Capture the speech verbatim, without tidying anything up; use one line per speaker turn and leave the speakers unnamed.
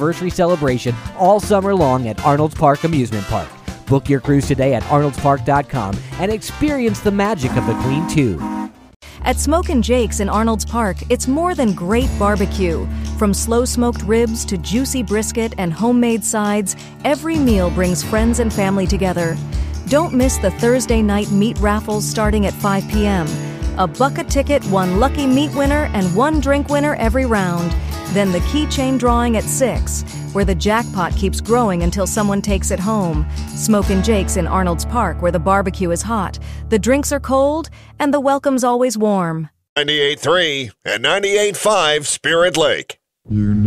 anniversary celebration all summer long at Arnold's Park Amusement Park. Book your cruise today at arnolds park dot com and experience the magic of the Queen two.
At Smokin' Jake's in Arnold's Park, it's more than great barbecue. From slow-smoked ribs to juicy brisket and homemade sides, every meal brings friends and family together. Don't miss the Thursday night meat raffles starting at five p.m. A buck a ticket, one lucky meat winner, and one drink winner every round. Then the keychain drawing at six, where the jackpot keeps growing until someone takes it home. Smokin' Jake's in Arnold's Park, where the barbecue is hot, the drinks are cold, and the welcome's always warm.
ninety-eight point three and ninety-eight point five Spirit Lake.